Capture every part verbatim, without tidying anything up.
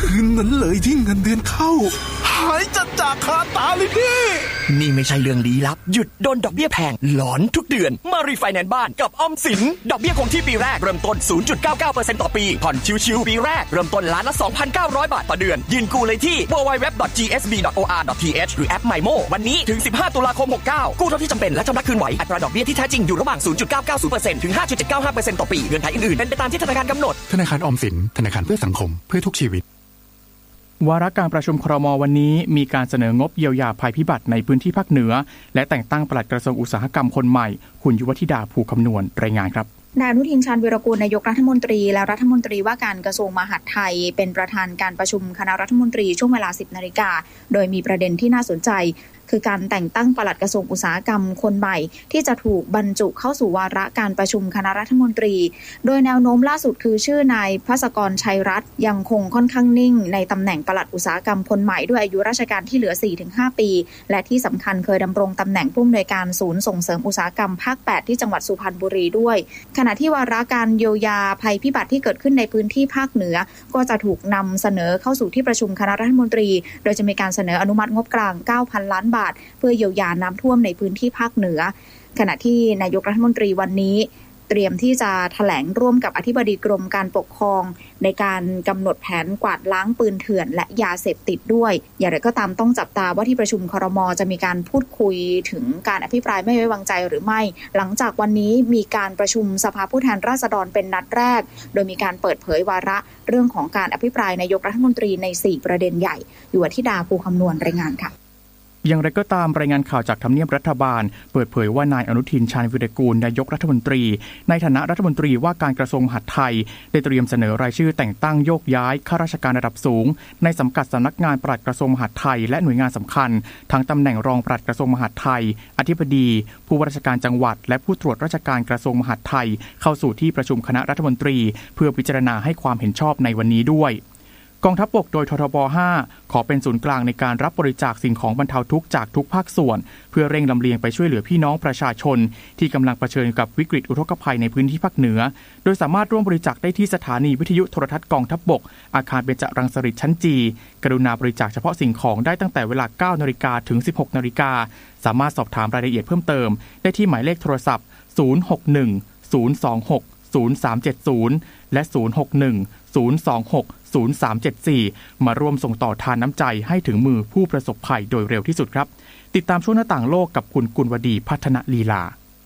คืนนั้นเลยที่เงินเดือนเข้าหายจัดจากคาตาเลยพี่นี่ไม่ใช่เรื่องลี้ลับหยุดโดนดอกเบี้ยแพงหลอนทุกเดือนมารีไฟแนนซ์บ้านกับออมสินดอกเบี้ยคงที่ปีแรกเริ่มต้น ศูนย์จุดเก้าเก้าเปอร์เซ็นต์ ต่อปีผ่อนชิวๆปีแรกเริ่มต้นล้านละ สองพันเก้าร้อย บาทต่อเดือนยื่นกู้เลยที่ ดับเบิลยู ดับเบิลยู ดับเบิลยู ดอท จี เอส บี ดอท โอ อาร์ ดอท ที เอช หรือแอป ไมโม วันนี้ถึงสิบห้าตุลาคมหกเก้ากู้เท่าที่จำเป็นและชำระคืนไหวอัตราดอกเบี้ยที่แท้จริงอยู่ระหว่าง ศูนย์จุดเก้าเก้าศูนย์เปอร์เซ็นต์ ถึง ห้าจุดเจ็ดเก้าห้าเปอร์เซ็นต์ ต่อปีเงื่อนไขอื่นๆเป็นไปตามที่ธนาคารกำหนดธนาคารออมสินธนาคารเพื่อสังคมเพื่อทุกชีวิตวาระการประชุมครม.วันนี้มีการเสนองบเยียวยาภัยพิบัติในพื้นที่ภาคเหนือและแต่งตั้งปลัดกระทรวงอุตสาหกรรมคนใหม่คุณยุวธิดาภูคำนวณรายงานครับนายอนุทินชาญวีรกูลนายกรัฐมนตรีและรัฐมนตรีว่าการกระทรวงมหาดไทยเป็นประธานการประชุมคณะรัฐมนตรีช่วงเวลา สิบนาฬิกาโดยมีประเด็นที่น่าสนใจคือการแต่งตั้งปลัดกระทรวงอุตสาหกรรมคนใหม่ที่จะถูกบรรจุเข้าสู่วาระการประชุมคณะรัฐมนตรีโดยแนวโน้มล่าสุดคือชื่อนายภัสกรชัยรัตน์ยังคงค่อนข้างนิ่งในตำแหน่งปลัดอุตสาหกรรมคนใหม่ด้วยอายุราชการที่เหลือ สี่ถึงห้า ปีและที่สำคัญเคยดำรงตำแหน่งผู้อำนวยการศูนย์ส่งเสริมอุตสาหกรรมภาค แปด ที่จังหวัดสุพรรณบุรีด้วยขณะที่วาระการเยียวยาภัยพิบัติที่เกิดขึ้นในพื้นที่ภาคเหนือก็จะถูกนำเสนอเข้าสู่ที่ประชุมคณะรัฐมนตรีโดยจะมีการเสนออนุมัติงบกลาง เก้าพัน ล้านบาทเพื่อเยียวยาน้ำท่วมในพื้นที่ภาคเหนือขณะที่นายกรัฐมนตรีวันนี้เตรียมที่จะแถลงร่วมกับอธิบดีกรมการปกครองในการกำหนดแผนกวาดล้างปืนเถื่อนและยาเสพติดด้วยอย่างไรก็ตามต้องจับตาว่าที่ประชุมครม.จะมีการพูดคุยถึงการอภิปรายไม่ไว้วางใจหรือไม่หลังจากวันนี้มีการประชุมสภาผู้แทนราษฎรเป็นนัดแรกโดยมีการเปิดเผยวาระเรื่องของการอภิปรายนายกรัฐมนตรีในสี่ประเด็นใหญ่อยู่ที่ดาภูคำนวณรายงานค่ะอย่างไรก็ตามรายงานข่าวจากทำเนียบรัฐบาลเปิดเผยว่านายอนุทินชาญวิรกูลนายกรัฐมนตรีในฐานะรัฐมนตรีว่าการกระทรวงมหาดไทยได้เตรียมเสนอรายชื่อแต่งตั้งโยกย้ายข้าราชการระดับสูงในสังกัดสำนักงานปลัดกระทรวงมหาดไทยและหน่วยงานสำคัญทั้งตำแหน่งรองปลัดกระทรวงมหาดไทยอธิบดีผู้ว่าราชการจังหวัดและผู้ตรวจราชการกระทรวงมหาดไทยเข้าสู่ที่ประชุมคณะรัฐมนตรีเพื่อพิจารณาให้ความเห็นชอบในวันนี้ด้วยกองทัพบกโดยททบ ห้าขอเป็นศูนย์กลางในการรับบริจาคสิ่งของบรรเทาทุกข์จากทุกภาคส่วนเพื่อเร่งลำเลียงไปช่วยเหลือพี่น้องประชาชนที่กำลังเผชิญกับวิกฤตอุทกภัยในพื้นที่ภาคเหนือโดยสามารถร่วมบริจาคได้ที่สถานีวิทยุโทรทัศน์กองทัพบกอาคารเบญจรังสฤษฎ์ชั้นจีกรุณาบริจาคเฉพาะสิ่งของได้ตั้งแต่เวลา เก้านาฬิกา ถึง สิบหกนาฬิกาสามารถสอบถามรายละเอียดเพิ่มเติมได้ที่หมายเลขโทรศัพท์ศูนย์ หก หนึ่ง ศูนย์ สอง หก ศูนย์ สาม เจ็ด ศูนย์และศูนย์ หก หนึ่ง ศูนย์ สอง หก ศูนย์ สาม เจ็ด สี่มาร่วมส่งต่อทานน้ำใจให้ถึงมือผู้ประสบภัยโดยเร็วที่สุดครับติดตามช่วงหน้าต่างโลกกับคุณกุลวดีพัฒนลีลา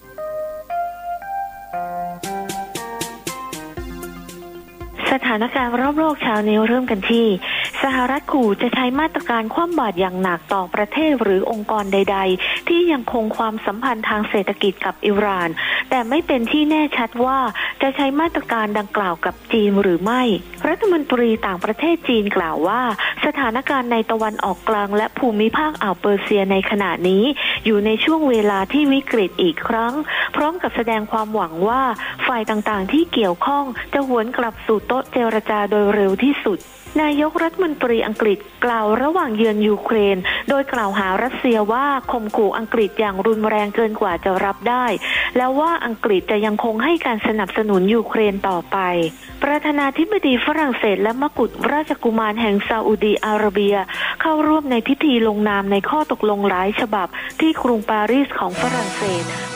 สถานการณ์รอบโลกเช้านี้เริ่มกันที่สหรัฐขู่จะใช้มาตรการคว่ำบาตรอย่างหนักต่อประเทศหรือองค์กรใดๆที่ยังคงความสัมพันธ์ทางเศรษฐกิจกับอิหร่านแต่ไม่เป็นที่แน่ชัดว่าจะใช้มาตรการดังกล่าวกับจีนหรือไม่รัฐมนตรีต่างประเทศจีนกล่าวว่าสถานการณ์ในตะวันออกกลางและภูมิภาคอ่าวเปอร์เซียในขณะนี้อยู่ในช่วงเวลาที่วิกฤตอีกครั้งพร้อมกับแสดงความหวังว่าฝ่ายต่างๆที่เกี่ยวข้องจะหวนกลับสู่โต๊ะเจรจาโดยเร็วที่สุดนายกรัฐมนตรีอังกฤษกล่าวระหว่างเยือนยูเครนโดยกล่าวหารัสเซียว่าข่มขู่อังกฤษอย่างรุนแรงเกินกว่าจะรับได้แล้วว่าอังกฤษจะยังคงให้การสนับสนุนยูเครนต่อไปประธานาธิบดีฝรั่งเศสและมกุฎราชกุมารแห่งซาอุดีอาระเบียเข้าร่วมในพิธีลงนามในข้อตกลงหลายฉบับที่กรุงปารีสของฝรั่งเศส